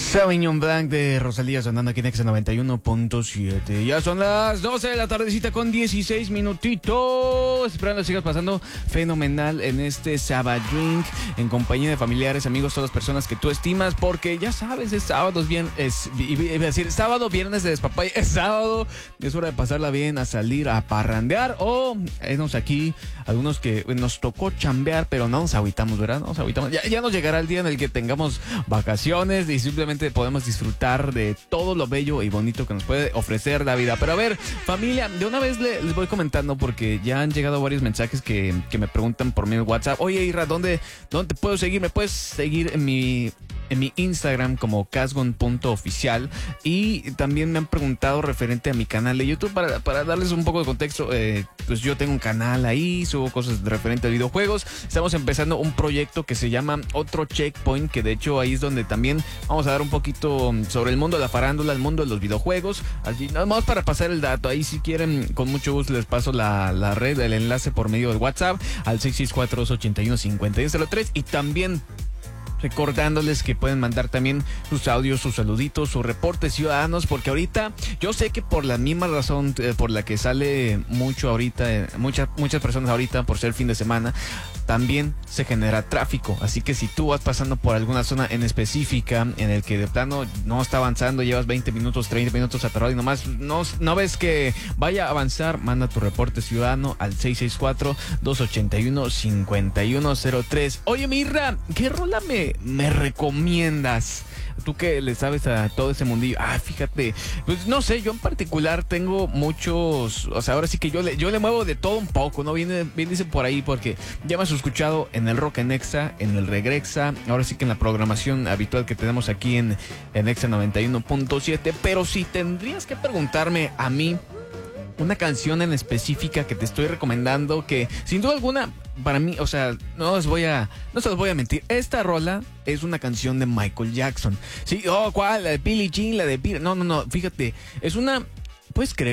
Sauvignon Blanc de Rosalía sonando aquí en Exa 91.7. Ya son las 12 de la tardecita con 16 minutitos. Esperando que sigas pasando fenomenal en este Sabbath Drink en compañía de familiares, amigos, todas las personas que tú estimas, porque ya sabes, es sábado, iba a decir sábado, viernes de despapay, es sábado, es hora de pasarla bien, a salir a parrandear o irnos aquí, algunos que nos tocó chambear, pero no nos agüitamos, ¿verdad? No nos agüitamos. Ya nos llegará el día en el que tengamos vacaciones y simplemente podemos disfrutar de todo lo bello y bonito que nos puede ofrecer la vida. Pero a ver, familia, de una vez les voy comentando porque ya han llegado varios mensajes que me preguntan por mi WhatsApp. Oye, Ira, ¿dónde te puedo seguir? ¿Me puedes seguir en mi Instagram como casgon.oficial? Y también me han preguntado referente a mi canal de YouTube para darles un poco de contexto. Pues yo tengo un canal ahí, subo cosas referente a videojuegos. Estamos empezando un proyecto que se llama Otro Checkpoint, que de hecho ahí es donde también vamos a dar un poquito sobre el mundo de la farándula, el mundo de los videojuegos. Así, nada más para pasar el dato. Ahí si quieren, con mucho gusto les paso la red, el enlace por medio de WhatsApp al 664-281-5103 y también recordándoles que pueden mandar también sus audios, sus saluditos, sus reportes ciudadanos, porque ahorita yo sé que por la misma razón por la que sale mucho ahorita, muchas personas ahorita por ser fin de semana, también se genera tráfico. Así que si tú vas pasando por alguna zona en específica en el que de plano no está avanzando, llevas 20 minutos, 30 minutos atorado y nomás no ves que vaya a avanzar, manda tu reporte ciudadano al 664-281-5103. Oye, Mirra, ¿qué rola me recomiendas? Tú que le sabes a todo ese mundillo. Fíjate, pues no sé, yo en particular tengo muchos, o sea, ahora sí que yo le muevo de todo un poco, ¿no? Bien dice por ahí, porque ya me has escuchado en el Rock en Exa, en el Regrexa, ahora sí que en la programación habitual que tenemos aquí en Exa 91.7, pero si tendrías que preguntarme a mí una canción en específica que te estoy recomendando, que sin duda alguna para mí, o sea, no se los voy a mentir, esta rola es una canción de Michael Jackson. Sí, ¿cuál? La de Billie Jean, la de no, fíjate, es una, ¿puedes creer?